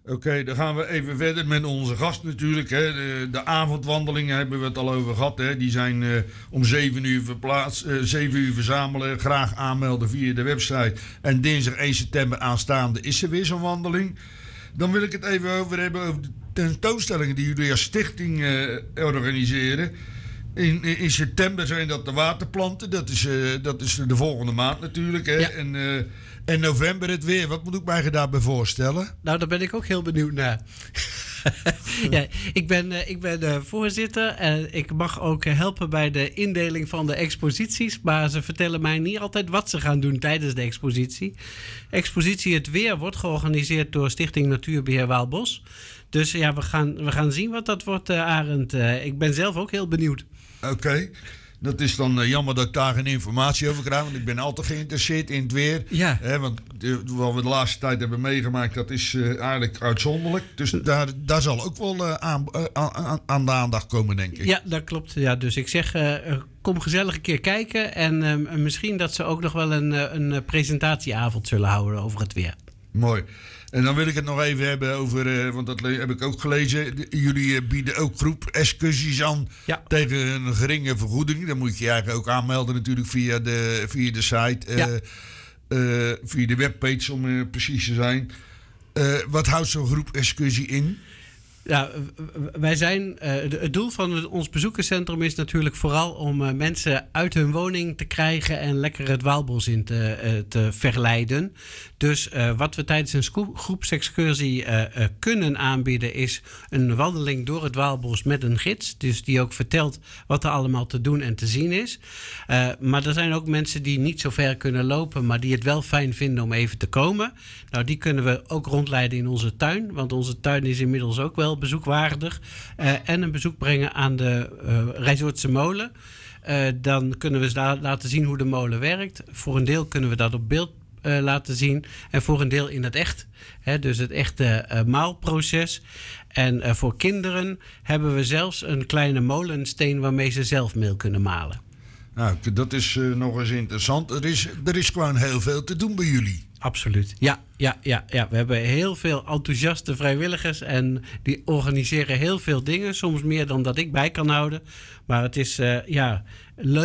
Oké, dan gaan we even verder met onze gast natuurlijk. Hè. De avondwandelingen hebben we het al over gehad. Hè. Die zijn om 7 uur verplaatst. 7 uur verzamelen. Graag aanmelden via de website. En dinsdag 1 september aanstaande is er weer zo'n wandeling. Dan wil ik het even over hebben over de tentoonstellingen die jullie als stichting organiseren. In september zijn dat de waterplanten. Dat is de volgende maand natuurlijk. Hè. Ja. En november het weer. Wat moet ik mij daarbij voorstellen? Nou, daar ben ik ook heel benieuwd naar. Ja, ik ben voorzitter en ik mag ook helpen bij de indeling van de exposities. Maar ze vertellen mij niet altijd wat ze gaan doen tijdens de expositie. Expositie Het Weer wordt georganiseerd door Stichting Natuurbeheer Waalbos. Dus ja, we gaan zien wat dat wordt, Arend. Ik ben zelf ook heel benieuwd. Oké. Dat is dan jammer dat ik daar geen informatie over krijg. Want ik ben altijd geïnteresseerd in het weer. Ja. Want wat we de laatste tijd hebben meegemaakt, dat is eigenlijk uitzonderlijk. Dus daar zal ook wel aan de aandacht komen, denk ik. Ja, dat klopt. Ja, dus ik zeg, kom gezellig een keer kijken. En misschien dat ze ook nog wel een presentatieavond zullen houden over het weer. Mooi. En dan wil ik het nog even hebben over, want dat heb ik ook gelezen. Jullie bieden ook groepexcursies aan tegen een geringe vergoeding. Dan moet je eigenlijk ook aanmelden natuurlijk via de site, via de webpage om precies te zijn. Wat houdt zo'n groepexcursie in? Ja, wij zijn. Het doel van ons bezoekerscentrum is natuurlijk vooral om mensen uit hun woning te krijgen en lekker het Waalbos in te verleiden. Dus wat we tijdens een groepsexcursie kunnen aanbieden is een wandeling door het Waalbos met een gids. Dus die ook vertelt wat er allemaal te doen en te zien is. Maar er zijn ook mensen die niet zo ver kunnen lopen, maar die het wel fijn vinden om even te komen. Nou, die kunnen we ook rondleiden in onze tuin, want onze tuin is inmiddels ook wel bezoekwaardig. En een bezoek brengen aan de Rijsoortse molen. Dan kunnen we laten zien hoe de molen werkt. Voor een deel kunnen we dat op beeld laten zien. En voor een deel in het echt. Dus het echte maalproces. En voor kinderen hebben we zelfs een kleine molensteen waarmee ze zelf meel kunnen malen. Nou, dat is nog eens interessant. Er is gewoon heel veel te doen bij jullie. Absoluut. Ja. We hebben heel veel enthousiaste vrijwilligers en die organiseren heel veel dingen. Soms meer dan dat ik bij kan houden. Maar het is leuk